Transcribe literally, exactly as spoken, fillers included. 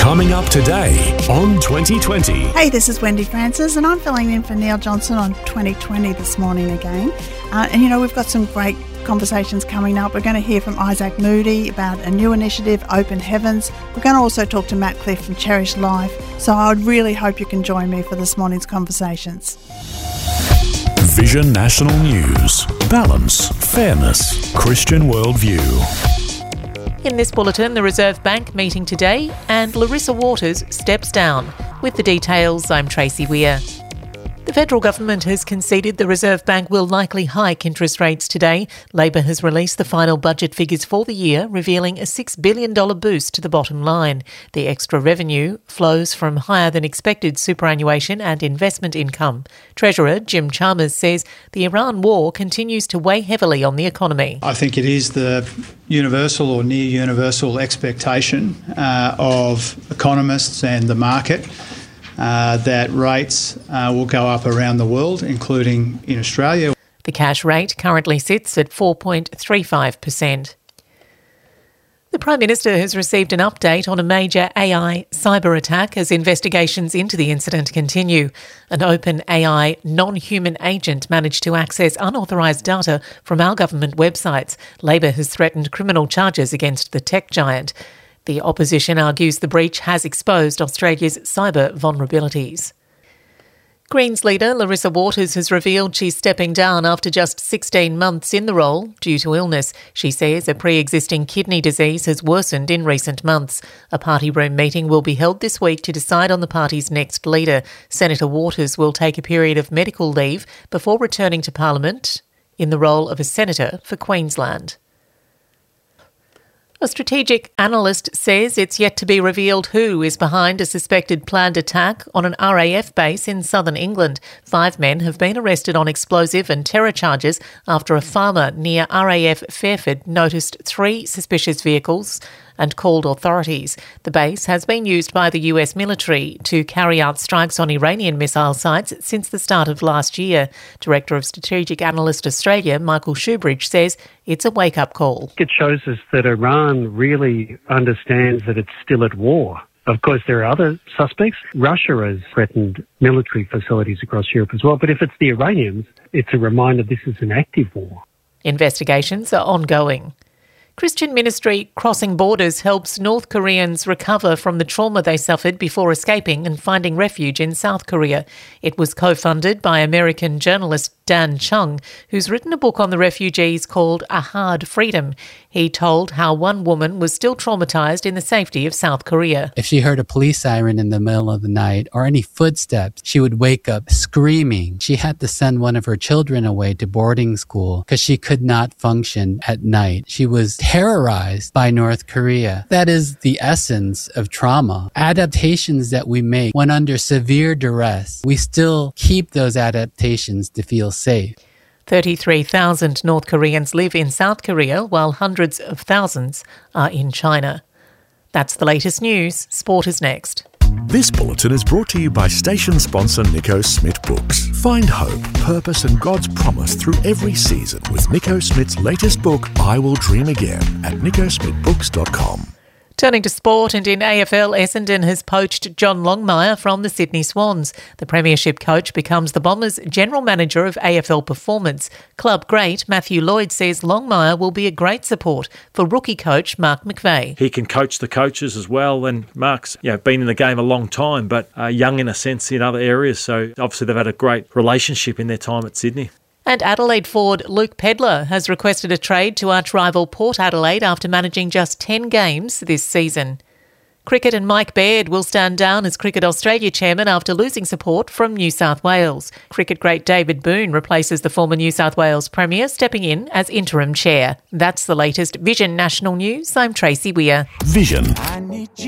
Coming up today on twenty twenty. Hey, this is Wendy Francis and I'm filling in for Neil Johnson on twenty twenty this morning again. Uh, and you know, we've got some great conversations coming up. We're going to hear from Isaac Moody about a new initiative, Open Heavens. We're going to also talk to Matt Cliff from Cherish Life. So I would really hope you can join me for this morning's conversations. Vision National News. Balance, fairness, Christian worldview. In this bulletin, the Reserve Bank meeting today and Larissa Waters steps down. With the details, I'm Tracy Weir. The federal government has conceded the Reserve Bank will likely hike interest rates today. Labor has released the final budget figures for the year, revealing a six billion dollars boost to the bottom line. The extra revenue flows from higher than expected superannuation and investment income. Treasurer Jim Chalmers says the Iran war continues to weigh heavily on the economy. I think it is the universal or near universal expectation uh, of economists and the market Uh, that rates uh, will go up around the world, including in Australia. The cash rate currently sits at four point three five percent. The Prime Minister has received an update on a major A I cyber attack as investigations into the incident continue. An open A I non-human agent managed to access unauthorised data from our government websites. Labor has threatened criminal charges against the tech giant. The opposition argues the breach has exposed Australia's cyber vulnerabilities. Greens leader Larissa Waters has revealed she's stepping down after just sixteen months in the role due to illness. She says a pre-existing kidney disease has worsened in recent months. A party room meeting will be held this week to decide on the party's next leader. Senator Waters will take a period of medical leave before returning to Parliament in the role of a senator for Queensland. A strategic analyst says it's yet to be revealed who is behind a suspected planned attack on an R A F base in southern England. Five men have been arrested on explosive and terror charges after a farmer near R A F Fairford noticed three suspicious vehicles and called authorities. The base has been used by the U S military to carry out strikes on Iranian missile sites since the start of last year. Director of Strategic Analyst Australia, Michael Shoebridge, says it's a wake-up call. It shows us that Iran really understands that it's still at war. Of course, there are other suspects. Russia has threatened military facilities across Europe as well. But if it's the Iranians, it's a reminder this is an active war. Investigations are ongoing. Christian ministry Crossing Borders helps North Koreans recover from the trauma they suffered before escaping and finding refuge in South Korea. It was co-funded by American journalist Dan Chung, who's written a book on the refugees called A Hard Freedom. He told how one woman was still traumatised in the safety of South Korea. If she heard a police siren in the middle of the night or any footsteps, she would wake up screaming. She had to send one of her children away to boarding school because she could not function at night. She was terrorized by North Korea. That is the essence of trauma. Adaptations that we make when under severe duress, we still keep those adaptations to feel safe. thirty-three thousand North Koreans live in South Korea, while hundreds of thousands are in China. That's the latest news. Sport is next. This bulletin is brought to you by station sponsor Nico Smith Books. Find hope, purpose and God's promise through every season with Nico Smith's latest book, I Will Dream Again, at nico smith books dot com. Turning to sport, and in A F L, Essendon has poached John Longmire from the Sydney Swans. The premiership coach becomes the Bombers' general manager of A F L performance. Club great Matthew Lloyd says Longmire will be a great support for rookie coach Mark McVeigh. He can coach the coaches as well, and Mark's you know, been in the game a long time, but uh, young in a sense in other areas, so obviously they've had a great relationship in their time at Sydney. And Adelaide forward Luke Pedlar has requested a trade to arch-rival Port Adelaide after managing just ten games this season. Cricket and Mike Baird will stand down as Cricket Australia chairman after losing support from New South Wales. Cricket great David Boone replaces the former New South Wales Premier, stepping in as interim chair. That's the latest Vision National News. I'm Tracy Weir. Vision.